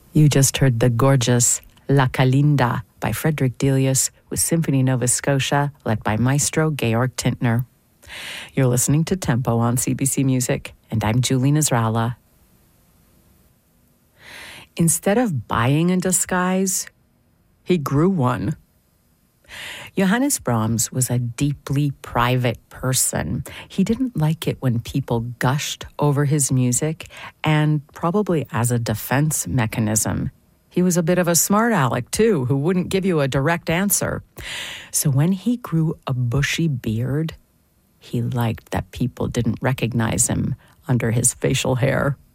You just heard the gorgeous La Calinda by Frederick Delius with Symphony Nova Scotia, led by Maestro Georg Tintner. You're listening to Tempo on CBC Music, and I'm Julie Nasrallah. Instead of buying a disguise, he grew one. Johannes Brahms was a deeply private person. He didn't like it when people gushed over his music, and probably as a defense mechanism. He was a bit of a smart aleck, too, who wouldn't give you a direct answer. So when he grew a bushy beard, he liked that people didn't recognize him under his facial hair.